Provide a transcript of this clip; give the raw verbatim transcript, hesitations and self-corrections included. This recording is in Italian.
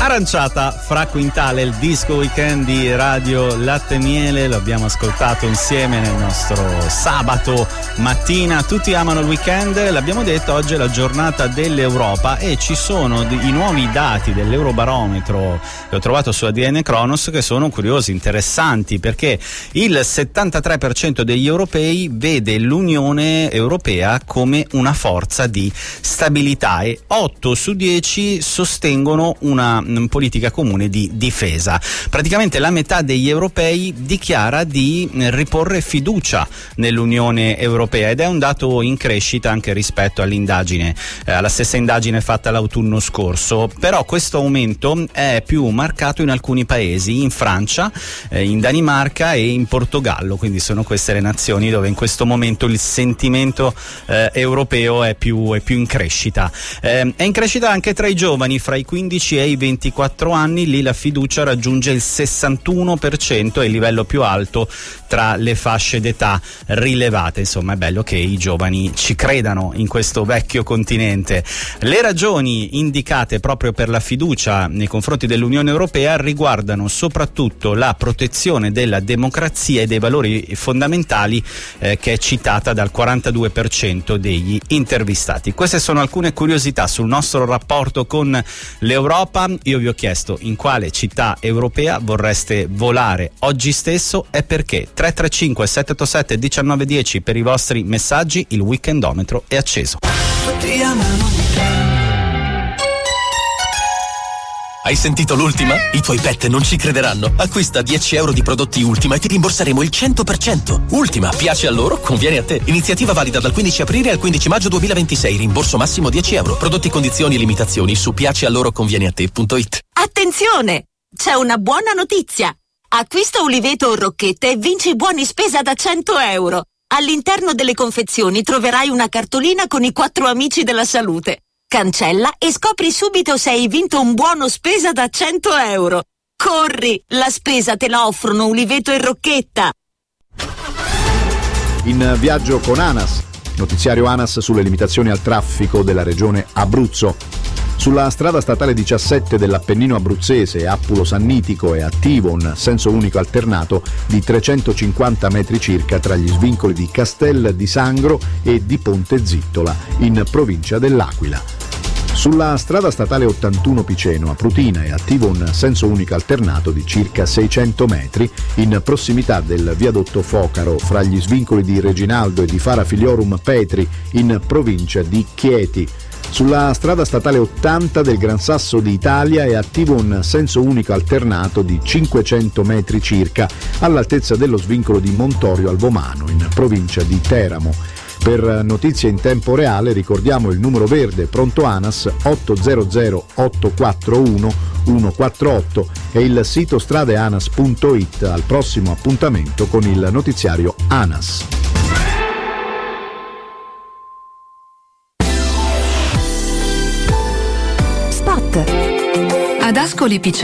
Aranciata fra Quintale, il disco weekend di Radio Latte e Miele, lo abbiamo ascoltato insieme nel nostro sabato mattina. Tutti amano il weekend, l'abbiamo detto, oggi è la giornata dell'Europa e ci sono i nuovi dati dell'Eurobarometro che ho trovato su A D N Kronos che sono curiosi, interessanti, perché il settantatré per cento degli europei vede l'Unione Europea come una forza di stabilità e otto su dieci sostengono una politica comune di difesa. Praticamente la metà degli europei dichiara di riporre fiducia nell'Unione Europea ed è un dato in crescita anche rispetto all'indagine, eh, alla stessa indagine fatta l'autunno scorso. Però questo aumento è più marcato in alcuni paesi, in Francia, eh, in Danimarca e in Portogallo, quindi sono queste le nazioni dove in questo momento il sentimento eh, europeo è più, è più in crescita. Eh, è in crescita anche tra i giovani, fra i quindici e i ventiquattro anni, lì la fiducia raggiunge il sessantuno per cento, è il livello più alto tra le fasce d'età rilevate. Insomma, è bello che i giovani ci credano in questo vecchio continente. Le ragioni indicate proprio per la fiducia nei confronti dell'Unione Europea riguardano soprattutto la protezione della democrazia e dei valori fondamentali, eh, che è citata dal quarantadue per cento degli intervistati. Queste sono alcune curiosità sul nostro rapporto con l'Europa. Io vi ho chiesto in quale città europea vorreste volare oggi stesso e perché. Tre tre cinque sette otto sette uno nove uno zero per i vostri messaggi, il weekendometro è acceso. Hai sentito l'ultima? I tuoi pet non ci crederanno. Acquista dieci euro di prodotti Ultima e ti rimborseremo il cento per cento. Ultima, piace a loro, conviene a te. Iniziativa valida dal quindici aprile al quindici maggio duemilaventisei. Rimborso massimo dieci euro. Prodotti, condizioni e limitazioni su piacealoroconvieniate punto it. Attenzione! C'è una buona notizia! Acquista uliveto o rocchette e vinci buoni spesa da cento euro. All'interno delle confezioni troverai una cartolina con i quattro amici della salute. Cancella e scopri subito se hai vinto un buono spesa da cento euro. Corri, la spesa te la offrono uliveto e rocchetta. In viaggio con ANAS, notiziario ANAS sulle limitazioni al traffico della regione Abruzzo. Sulla strada statale diciassette dell'Appennino abruzzese, Appulo Sannitico, è attivo un senso unico alternato di trecentocinquanta metri circa tra gli svincoli di Castel di Sangro e di Ponte Zittola, in provincia dell'Aquila. Sulla strada statale ottantuno Piceno a Prutina è attivo un senso unico alternato di circa seicento metri in prossimità del viadotto Focaro fra gli svincoli di Reginaldo e di Fara Filiorum Petri in provincia di Chieti. Sulla strada statale ottanta del Gran Sasso d'Italia è attivo un senso unico alternato di cinquecento metri circa all'altezza dello svincolo di Montorio al Vomano in provincia di Teramo. Per notizie in tempo reale ricordiamo il numero verde pronto ANAS otto zero zero otto quattro uno uno quattro otto e il sito stradeanas punto it. Al prossimo appuntamento con il notiziario ANAS. Ad Ascoli Piceno